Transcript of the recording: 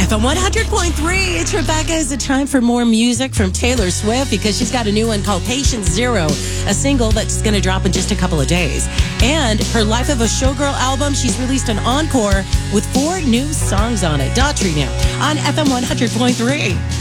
FM 100.3, it's Rebecca. Is it time for more music from Taylor Swift? Because she's got a new one called Patient Zero, a single that's going to drop in just a couple of days. And her Life of a Showgirl album, she's released an encore with 4 new songs on it. Daughtry now on FM 100.3.